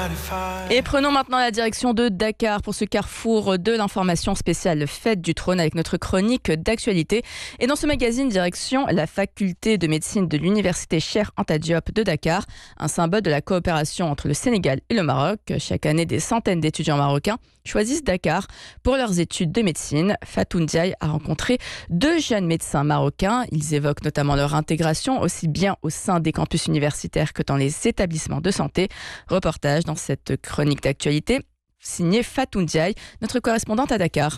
Et prenons maintenant la direction de Dakar pour ce carrefour de l'information spéciale Fête du Trône avec notre chronique d'actualité. Et dans ce magazine, direction la faculté de médecine de l'université Cheikh Anta Diop de Dakar, un symbole de la coopération entre le Sénégal et le Maroc. Chaque année, des centaines d'étudiants marocains choisissent Dakar pour leurs études de médecine. Fatou Ndiaye a rencontré 2 jeunes médecins marocains. Ils évoquent notamment leur intégration aussi bien au sein des campus universitaires que dans les établissements de santé. Reportage dans cette chronique d'actualité signée Fatou Ndiaye, notre correspondante à Dakar.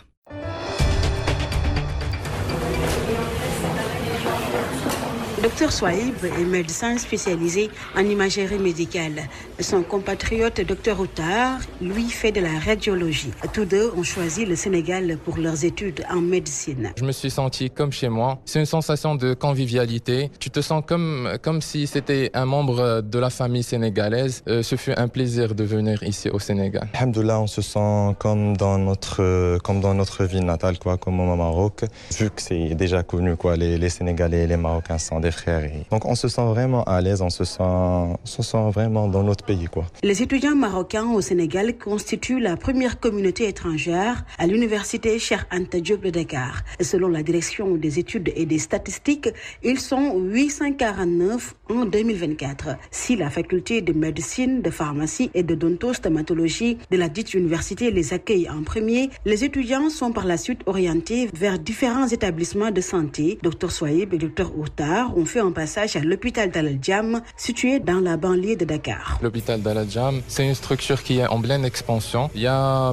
Dr Souaib est médecin spécialisé en imagerie médicale. Son compatriote Dr Outar, lui, fait de la radiologie. Tous deux ont choisi le Sénégal pour leurs études en médecine. Je me suis senti comme chez moi. C'est une sensation de convivialité. Tu te sens comme si c'était un membre de la famille sénégalaise. Ce fut un plaisir de venir ici au Sénégal. Alhamdoulilah, on se sent comme dans notre ville natale, comme au Maroc. Vu que c'est déjà connu, les Sénégalais et les Marocains sont des frères. Donc on se sent vraiment à l'aise, on se sent vraiment dans notre pays. Les étudiants marocains au Sénégal constituent la première communauté étrangère à l'université Cheikh Anta Diop de Dakar. Selon la direction des études et des statistiques, ils sont 849 en 2024. Si la faculté de médecine, de pharmacie et de dentostomatologie de la dite université les accueille en premier, les étudiants sont par la suite orientés vers différents établissements de santé. Dr Souaib et Dr Outar ont fait un passage à l'hôpital d'Al Djam, situé dans la banlieue de Dakar. L'hôpital d'Al Djam, c'est une structure qui est en pleine expansion. Il y a